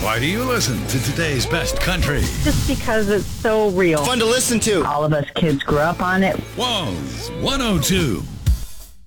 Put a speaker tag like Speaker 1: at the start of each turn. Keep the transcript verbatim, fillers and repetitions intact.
Speaker 1: Why do you listen to today's best country?
Speaker 2: Just because it's so real.
Speaker 3: Fun to listen to.
Speaker 2: All of us kids grew up on it.
Speaker 1: Wow's one oh two.